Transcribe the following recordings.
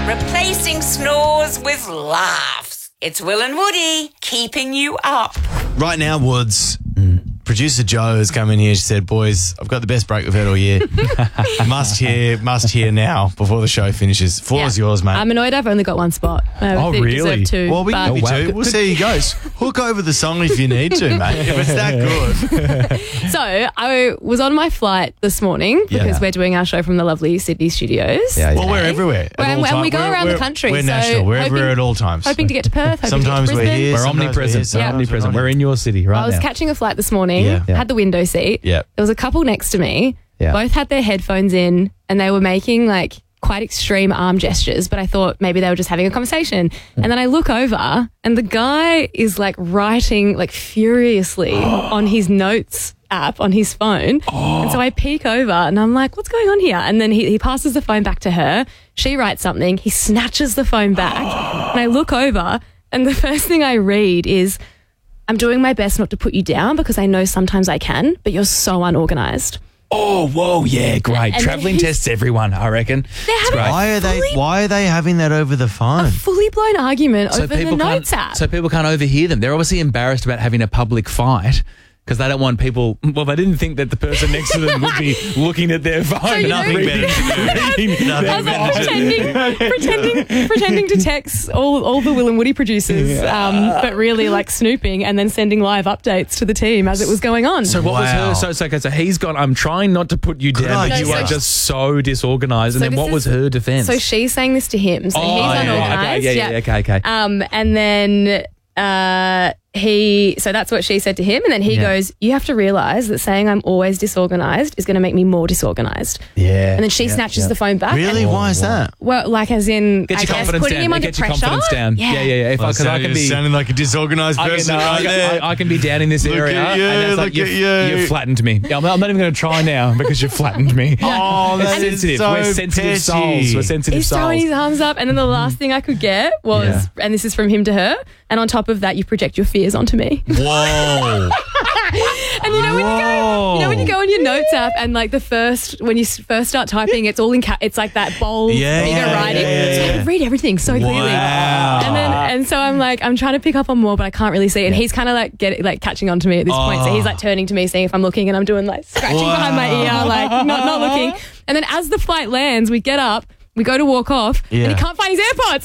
replacing snores with laughs. It's Will and Woody keeping you up. Right now, Woods, producer Jo has come in here. She said, boys, I've got the best break we've had all year. must hear now before the show finishes. Floor is yours, mate. I'm annoyed I've only got one spot. Oh, really? really? Two, Well, we can give you two. We'll see how you goes. Hook over the song if you need to, mate. If it's that good. So I was on my flight this morning because we're doing our show from the lovely Sydney studios. Well, we're everywhere. at all And we go time. around the country. We're so national. We're everywhere at all times. Hoping to get to Perth. Hoping Sometimes to get to we're Brisbane. here. We're sometimes omnipresent. sometimes Omnipresent. not. We're in your city right I was now. catching a flight this morning, Yeah. had the window seat. Yeah. There was a couple next to me. Yeah. Both had their headphones in and they were making like quite extreme arm gestures, but I thought maybe they were just having a conversation. And then I look over and the guy is like writing like furiously on his notes app on his phone. And so I peek over and I'm like, what's going on here? And then he passes the phone back to her. She writes something. He snatches the phone back and I look over and the first thing I read is, I'm doing my best not to put you down because I know sometimes I can, but you're so unorganised. Oh, whoa, yeah, great. And Travelling then tests everyone, I reckon. They're It's having great. Why are they having that over the phone? fully blown argument over the notes can't, app. so people can't overhear them. They're obviously embarrassed about having a public fight because they don't want people. Well, they didn't think that the person next to them would be looking at their phone. you Nothing know- better to do. I was like pretending to text all the Will and Woody producers, but really like snooping and then sending live updates to the team as it was going on. So what Wow. was her? So he's gone. I'm trying not to put you down, but idea. you are just so disorganised. And So then what this was is- her defence? So she's saying this to him. So he's yeah, unorganised. okay. And then so that's what she said to him. And then he goes, you have to realise that saying I'm always disorganised is going to make me more disorganised. Yeah. And then she snatches the phone back. Really? and- Why is that? Well, like as in, Get I your guess, confidence putting down. him under Get your pressure. confidence down. Yeah. Because I can be sounding like a disorganised person right there. I can be down in this Look area. at you, and it's like, look at you. You've flattened me. I'm not even going to try now because you've flattened me. Oh, We're that is sensitive. so We're sensitive petty. souls. We're sensitive He's throwing souls. his arms up, and then the last thing I could get was, and this is from him to her, and on top of that, you project your fears onto me. Whoa. And you know when you go on your notes app, and like when you first start typing, it's all in it's like that bold, bigger writing. So I could read everything so clearly. Wow. And so I'm like, I'm trying to pick up on more, but I can't really see. And he's kind of like catching on to me at this point. So he's like turning to me, seeing if I'm looking, and I'm doing like scratching behind my ear, like not looking. And then as the flight lands, we get up. We go to walk off, and he can't find his AirPods.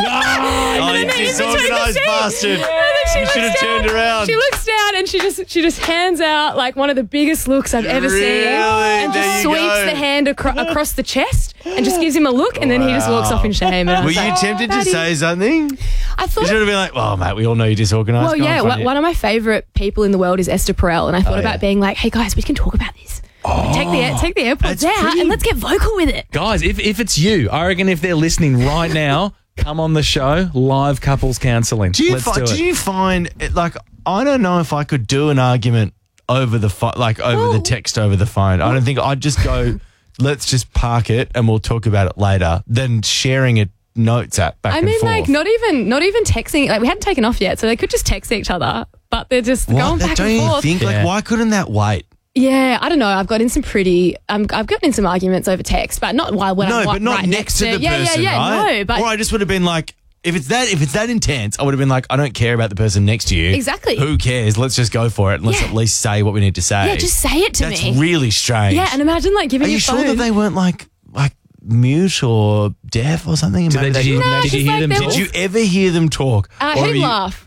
Oh, you disorganised bastard. And then she You should have looks down. turned around. She looks down and she just hands out like one of the biggest looks I've ever seen, Really? and There just you sweeps go. the hand across the chest and just gives him a look, and then he just walks off in shame. And I Were was you like, tempted to Daddy. say something? I You thought. should have been like, "Oh, mate, we all know you're disorganised." Well, Go on, yeah, front one of my favourite people in the world is Esther Perel, and I thought about being like, "Hey guys, we can talk about this. Take the AirPods That's out pretty- and let's get vocal with it." Guys, if it's you, I reckon if they're listening right now, come on the show, live couples counselling. Do Let's do it. you find it, like, I don't know if I could do an argument over the the text over the phone. I don't think I'd just go, let's just park it and we'll talk about it later, than sharing a notes app back I and mean, forth. like not even texting. Like we hadn't taken off yet, so they could just text each other, but they're just going back don't and you forth. think? Yeah. Like, why couldn't that wait? Yeah, I don't know. I've gotten in some arguments over text, but not while when I'm but not right next to the person, right? No, but or I just would have been like, if it's that intense, I would have been like, I don't care about the person next to you. Exactly. Who cares? Let's just go for it and let's Yeah. at least say what we need to say. yeah, just say it to That's me. really strange. Yeah, and imagine like giving Are you your sure phone. that they weren't like mute or deaf or something? Did Maybe you hear just like them? they're talk? Did you ever hear them talk? Or are He'd you- laugh.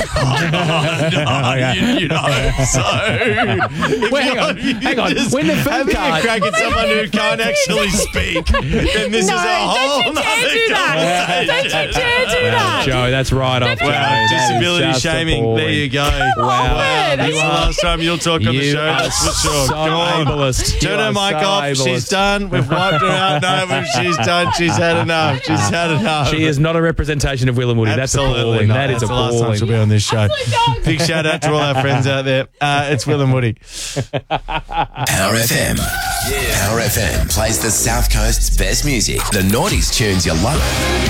you know, so Wait, hang on. When the film having a card, crack at someone who can't actually speak, then this is a whole don't you dare nother do that. Don't you conversation. dare do that. Joe, that's right off. Wow, That is disability just shaming. appalling. There you go. Wow. That's the last time you'll talk on the You show. are That's for sure. so Come on. ableist. Turn You her are mic so off. ableist. She's done. We've wiped her out. No, she's done. She's had enough. She's had enough. She is not a representation of Will and Woody. That's Absolutely appalling. not. That is That's the last time she'll be appalling. on this show. Big shout out to all our friends out there. It's Will and Woody. Power FM. Power FM plays the South Coast's best music. The Naughties tunes you love.